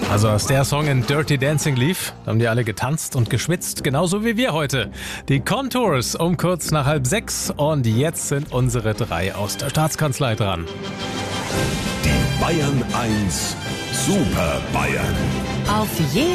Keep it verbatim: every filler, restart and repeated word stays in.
Also als der Song in Dirty Dancing lief, haben die alle getanzt und geschwitzt, genauso wie wir heute. Die Contours um kurz nach halb sechs und jetzt sind unsere drei aus der Staatskanzlei dran. Die Bayern eins Super Bayern. Auf jeden